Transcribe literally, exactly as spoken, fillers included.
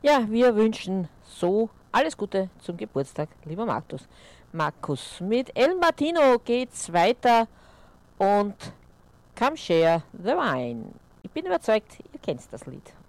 Ja, wir wünschen so alles Gute zum Geburtstag, lieber Markus. Markus, mit El Martino geht's weiter und Come Share the Wine. Ich bin überzeugt, ihr kennt das Lied.